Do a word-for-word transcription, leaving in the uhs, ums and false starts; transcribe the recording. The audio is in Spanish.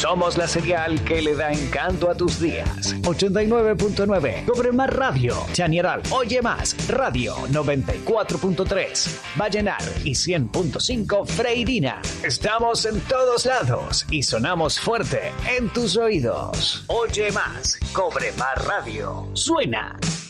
Somos la señal que le da encanto a tus días. ochenta y nueve punto nueve. Cobre Más Radio. Chañaral. Oye Más Radio. noventa y cuatro punto tres. Vallenar. Y cien punto cinco. Freirina. Estamos en todos lados y sonamos fuerte en tus oídos. Oye Más. Cobre Más Radio. Suena